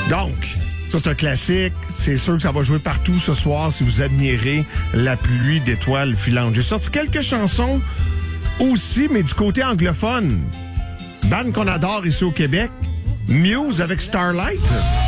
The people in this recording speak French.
Donc, ça, c'est un classique. C'est sûr que ça va jouer partout ce soir si vous admirez la pluie d'étoiles filantes. J'ai sorti quelques chansons aussi, mais du côté anglophone. Band qu'on adore ici au Québec. Muse avec Starlight.